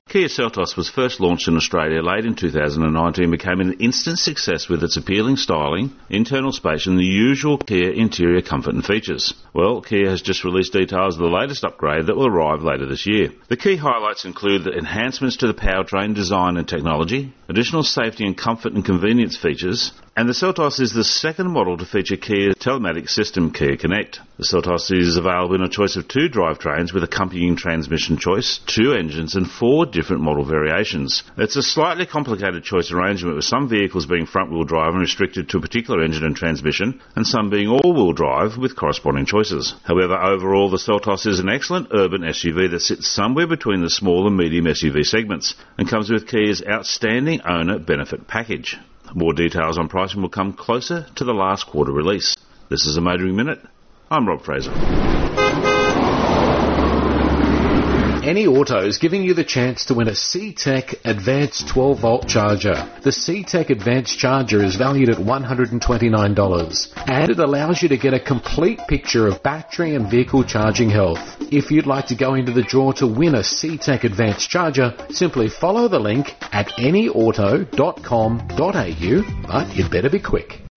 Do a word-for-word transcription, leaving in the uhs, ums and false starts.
Kia Seltos was first launched in Australia late in two thousand nineteen and became an instant success with its appealing styling, internal space and the usual Kia interior comfort and features. Well, Kia has just released details of the latest upgrade that will arrive later this year. The key highlights include the enhancements to the powertrain design and technology, additional safety and comfort and convenience features, and the Seltos is the second model to feature Kia telematics system Kia Connect. The Seltos is available in a choice of two drivetrains with accompanying transmission choice, two engines and four different model variations. It's a slightly complicated choice arrangement with some vehicles being front-wheel drive and restricted to a particular engine and transmission, and some being all-wheel drive with corresponding choices. However, overall the Seltos is an excellent urban S U V that sits somewhere between the small and medium S U V segments and comes with Kia's outstanding owner benefit package. More details on pricing will come closer to the last quarter release. This is a Motoring Minute. I'm Rob Fraser. Any Auto is giving you the chance to win a C-Tech Advanced twelve volt charger. The C-Tech Advanced charger is valued at one hundred twenty-nine dollars, and it allows you to get a complete picture of battery and vehicle charging health. If you'd like to go into the draw to win a C-Tech Advanced charger, simply follow the link at any auto dot com dot a u, but you'd better be quick.